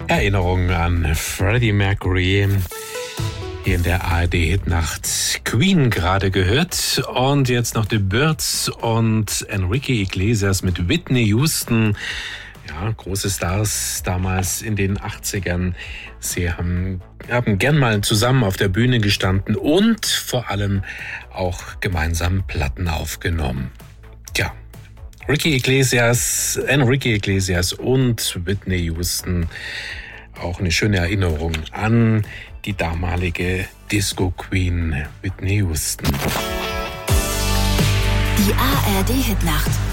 Erinnerungen an Freddie Mercury hier in der ARD-Hitnacht. Queen gerade gehört und jetzt noch The Byrds und Enrique Iglesias mit Whitney Houston. Ja, große Stars damals in den 80ern. Sie haben gern mal zusammen auf der Bühne gestanden und vor allem auch gemeinsam Platten aufgenommen. Tja, Enrique Iglesias und Whitney Houston. Auch eine schöne Erinnerung an die damalige Disco-Queen Whitney Houston. Die ARD-Hitnacht.